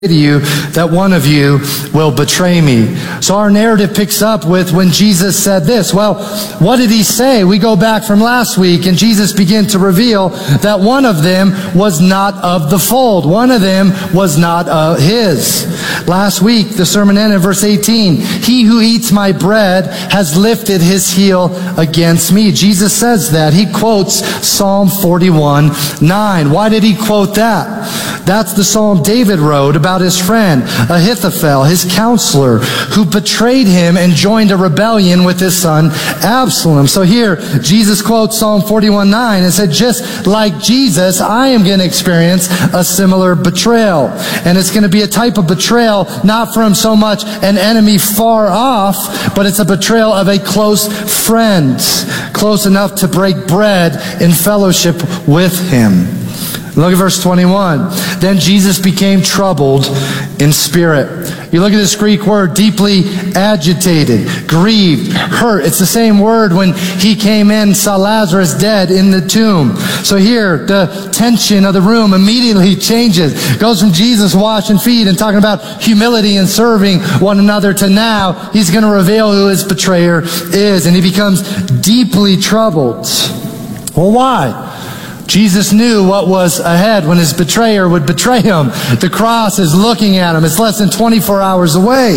to you that one of you will betray me. So our narrative picks up with when Jesus said this. Well, what did he say? We go back from last week, and Jesus began to reveal that one of them was not of the fold. One of them was not his. Last week, the sermon ended in verse 18. He who eats my bread has lifted his heel against me. Jesus says that. He quotes Psalm 41:9. Why did he quote that? That's the psalm David wrote about his friend Ahithophel, his counselor, who betrayed him and joined a rebellion with his son Absalom. So here, Jesus quotes Psalm 41:9 and said, just like Jesus, I am going to experience a similar betrayal. And it's going to be a type of betrayal, not from so much an enemy far off, but it's a betrayal of a close friend, close enough to break bread in fellowship with him. Look at verse 21. Then Jesus became troubled in spirit. You look at this Greek word, deeply agitated, grieved, hurt. It's the same word when he came in, saw Lazarus dead in the tomb. So here, the tension of the room immediately changes. Goes from Jesus washing feet and talking about humility and serving one another to now he's going to reveal who his betrayer is. And he becomes deeply troubled. Well, why? Jesus knew what was ahead when his betrayer would betray him. The cross is looking at him. It's less than 24 hours away.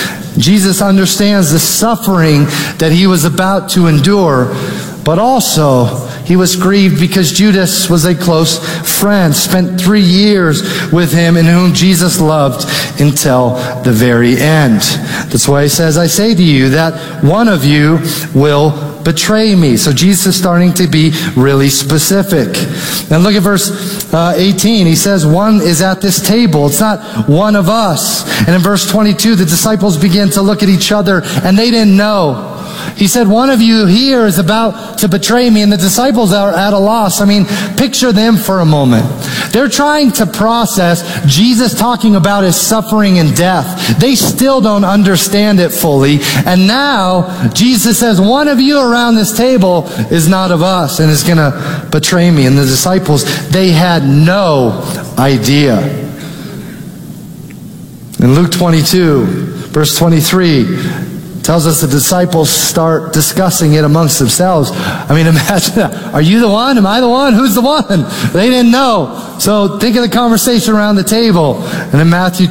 Jesus understands the suffering that he was about to endure, but also he was grieved because Judas was a close friend, spent 3 years with him, in whom Jesus loved until the very end. That's why he says, I say to you that one of you will betray me. So Jesus is starting to be really specific. And look at verse 18. He says, one is at this table. It's not one of us. And in verse 22, the disciples begin to look at each other, and they didn't know. He said, one of you here is about to betray me, and the disciples are at a loss. I mean, picture them for a moment. They're trying to process Jesus talking about his suffering and death. They still don't understand it fully. And now, Jesus says, one of you around this table is not of us and is going to betray me. And the disciples, they had no idea. In Luke 22, verse 23, tells us the disciples start discussing it amongst themselves. I mean, imagine that. Are you the one? Am I the one? Who's the one? They didn't know. So think of the conversation around the table. And in Matthew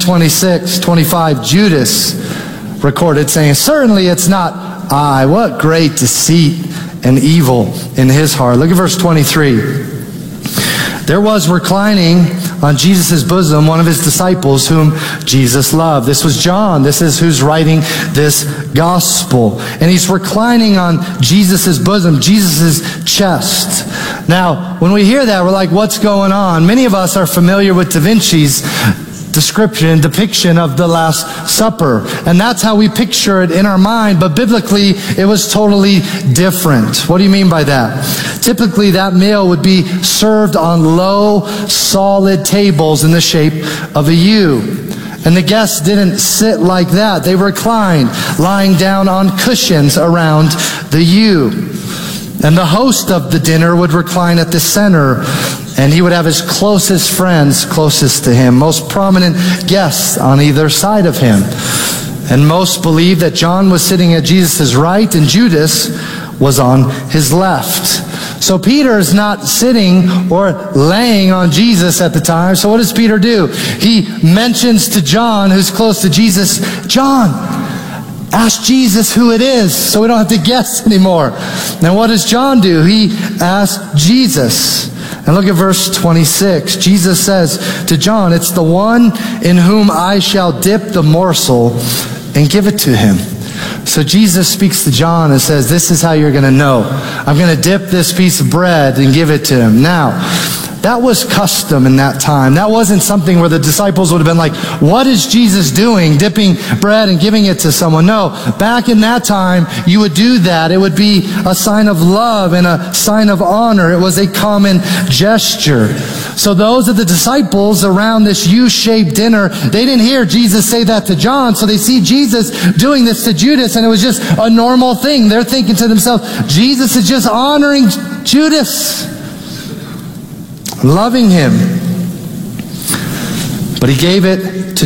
26:25, Judas recorded saying, certainly it's not I. What great deceit and evil in his heart. Look at verse 23. There was reclining on Jesus' bosom one of his disciples whom Jesus loved. This was John. This is who's writing this gospel. And he's reclining on Jesus' bosom, Jesus' chest. Now, when we hear that, we're like, what's going on? Many of us are familiar with Da Vinci's depiction of the Last Supper. And that's how we picture it in our mind. But biblically, it was totally different. What do you mean by that? Typically, that meal would be served on low, solid tables in the shape of a U. And the guests didn't sit like that. They reclined, lying down on cushions around the U. And the host of the dinner would recline at the center, and he would have his closest friends closest to him, most prominent guests on either side of him. And most believe that John was sitting at Jesus' right and Judas was on his left. So Peter is not sitting or laying on Jesus at the time. So what does Peter do? He mentions to John, who's close to Jesus, John, ask Jesus who it is so we don't have to guess anymore. Now what does John do? He asks Jesus. And look at verse 26. Jesus says to John, it's the one in whom I shall dip the morsel and give it to him. So Jesus speaks to John and says, this is how you're going to know. I'm going to dip this piece of bread and give it to him. Now, that was custom in that time. That wasn't something where the disciples would have been like, what is Jesus doing, dipping bread and giving it to someone? No, back in that time, you would do that. It would be a sign of love and a sign of honor. It was a common gesture. So those of the disciples around this U-shaped dinner, they didn't hear Jesus say that to John, so they see Jesus doing this to Judas, and it was just a normal thing. They're thinking to themselves, Jesus is just honoring Judas, loving him. But he gave it to